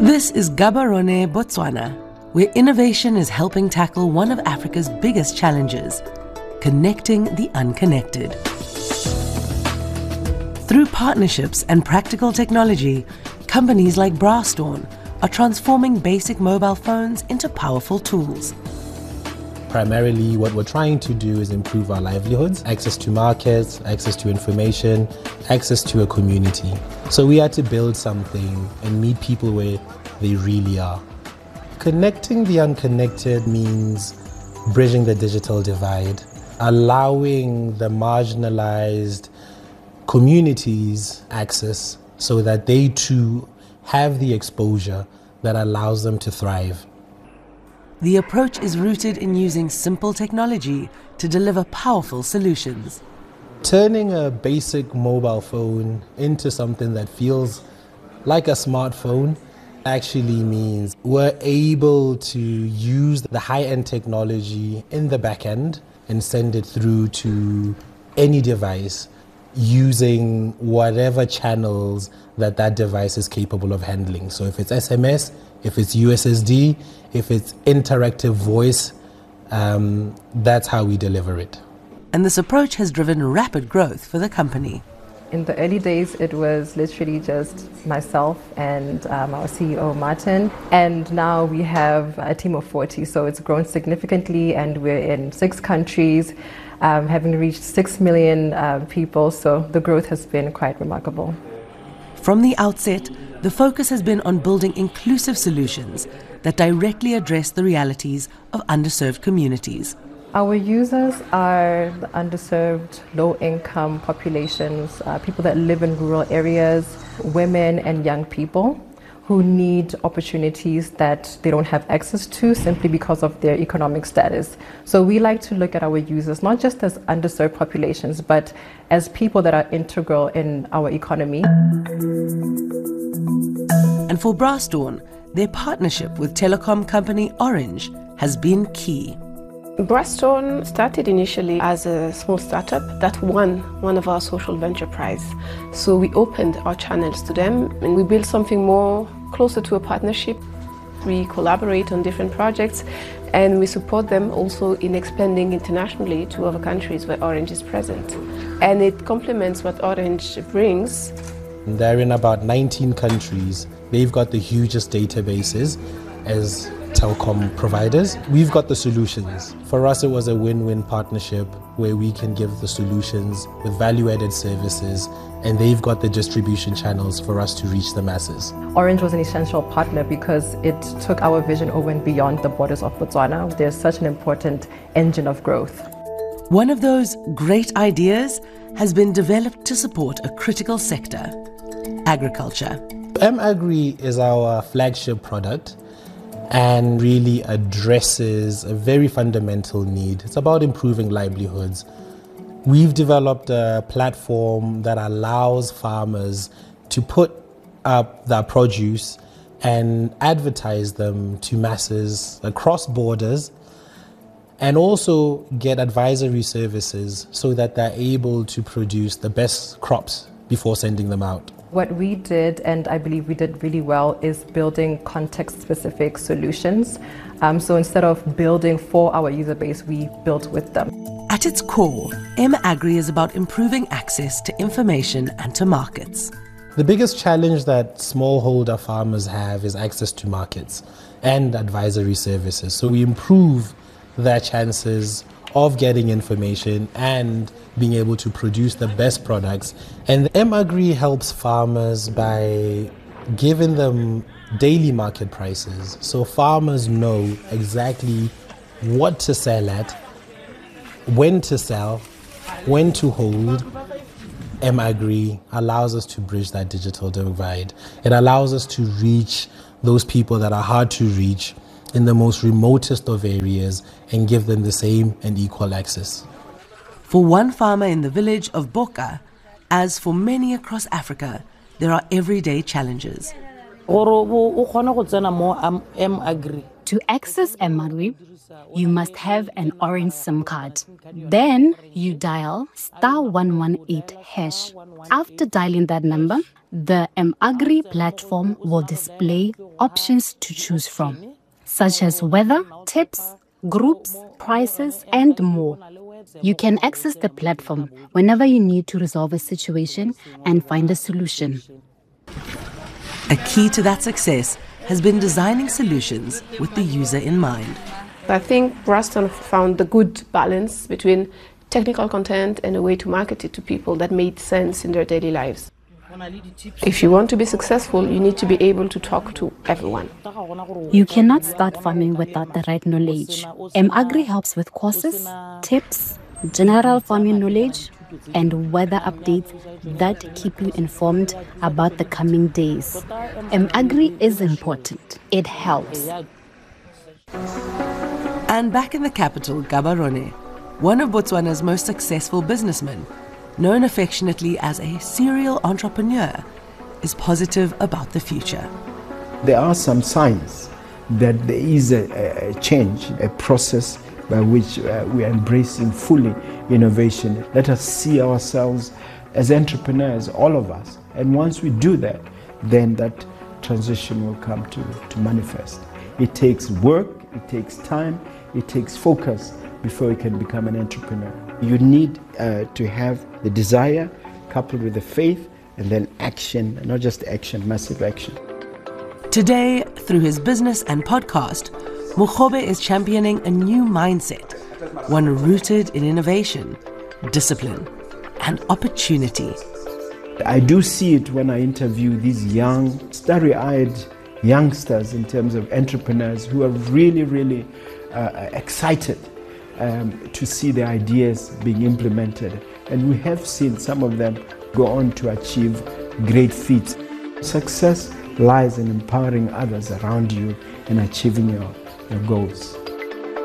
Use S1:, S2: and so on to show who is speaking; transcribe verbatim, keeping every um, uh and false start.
S1: This is Gaborone, Botswana, where innovation is helping tackle one of Africa's biggest challenges, connecting the unconnected. Through partnerships and practical technology, companies like Brastorn are transforming basic mobile phones into powerful tools.
S2: Primarily, what we're trying to do is improve our livelihoods, access to markets, access to information, access to a community. So we had to build something and meet people where they really are. Connecting the unconnected means bridging the digital divide, allowing the marginalized communities access so that they too have the exposure that allows them to thrive.
S1: The approach is rooted in using simple technology to deliver powerful solutions.
S2: Turning a basic mobile phone into something that feels like a smartphone actually means we're able to use the high-end technology in the back end and send it through to any device using whatever channels that that device is capable of handling. So if it's S M S, if it's U S S D, if it's interactive voice, um, that's how we deliver it.
S1: And this approach has driven rapid growth for the company.
S3: In the early days, it was literally just myself and um, our C E O, Martin. And now we have a team of forty, so it's grown significantly, and we're in six countries, um, having reached six million uh, people, so the growth has been quite remarkable.
S1: From the outset, the focus has been on building inclusive solutions that directly address the realities of underserved communities.
S3: Our users are the underserved, low-income populations, uh, people that live in rural areas, women and young people who need opportunities that they don't have access to simply because of their economic status. So we like to look at our users not just as underserved populations, but as people that are integral in our economy.
S1: And for Brastorn, their partnership with telecom company Orange has been key.
S4: Brastorn started initially as a small startup that won one of our social venture prize. So we opened our channels to them and we built something more closer to a partnership. We collaborate on different projects and we support them also in expanding internationally to other countries where Orange is present. And it complements what Orange brings.
S2: They're in about nineteen countries. They've got the hugest databases as telecom providers. We've got the solutions. For us, it was a win-win partnership where we can give the solutions with value-added services, and they've got the distribution channels for us to reach the masses.
S3: Orange was an essential partner because it took our vision over and beyond the borders of Botswana. They're such an important engine of growth.
S1: One of those great ideas has been developed to support a critical sector: agriculture.
S2: M-Agri is our flagship product and really addresses a very fundamental need. It's about improving livelihoods. We've developed a platform that allows farmers to put up their produce and advertise them to masses across borders, and also get advisory services so that they're able to produce the best crops before sending them out.
S3: What we did, and I believe we did really well, is building context-specific solutions. Um, so instead of building for our user base, we built with them.
S1: At its core, M-Agri is about improving access to information and to markets.
S2: The biggest challenge that smallholder farmers have is access to markets and advisory services. So we improve their chances of getting information and being able to produce the best products. And M-Agri helps farmers by giving them daily market prices, so farmers know exactly what to sell at, when to sell, when to hold. M-Agri allows us to bridge that digital divide. It allows us to reach those people that are hard to reach in the most remotest of areas and give them the same and equal access.
S1: For one farmer in the village of Boka, as for many across Africa, there are everyday challenges.
S5: To access mAgri, you must have an orange SIM card. Then you dial star one one eight hash. After dialing that number, the mAgri platform will display options to choose from, such as weather, tips, groups, prices, and more. You can access the platform whenever you need to resolve a situation and find a solution.
S1: A key to that success has been designing solutions with the user in mind.
S4: I think Braston found the good balance between technical content and a way to market it to people that made sense in their daily lives. If you want to be successful, you need to be able to talk to everyone.
S5: You cannot start farming without the right knowledge. mAgri helps with courses, tips, general farming knowledge, and weather updates that keep you informed about the coming days. mAgri is important. It helps.
S1: And back in the capital, Gaborone, one of Botswana's most successful businessmen, known affectionately as a serial entrepreneur, is positive about the future.
S6: There are some signs that there is a, a change, a process by which uh, we are embracing fully innovation. Let us see ourselves as entrepreneurs, all of us. And once we do that, then that transition will come to, to manifest. It takes work, it takes time, it takes focus before you can become an entrepreneur. You need uh, to have the desire coupled with the faith and then action, not just action, massive action.
S1: Today, through his business and podcast, Mokgobe is championing a new mindset, one rooted in innovation, discipline, and opportunity.
S6: I do see it when I interview these young, starry-eyed youngsters in terms of entrepreneurs who are really, really uh, excited um, to see their ideas being implemented. And we have seen some of them go on to achieve great feats. Success lies in empowering others around you and achieving your, your goals.